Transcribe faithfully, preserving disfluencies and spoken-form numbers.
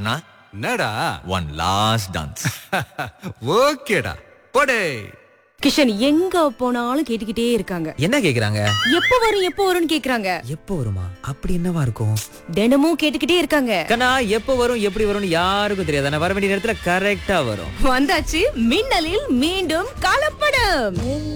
அண்ணா என்னடா one last dance. ஓகேடா போடே. கிஷன் எங்க போனாலும் கேட்டுக்கிட்டே இருக்காங்க. என்ன கேக்குறாங்க? எப்ப வரும் எப்ப வரும்னு கேக்குறாங்க. எப்போ வருமா? அப்படி என்னவா இருக்கும்? தினமும் கேட்டுக்கிட்டே இருக்காங்க. கண்ணா எப்போ வரும் எப்படி வரும்னு யாருக்கும் தெரியாது. ஆனா வர வேண்டிய நேரத்துல கரெக்டா வரும். வந்தாச்சு மின்னலில் மீண்டும் கலப்படம்.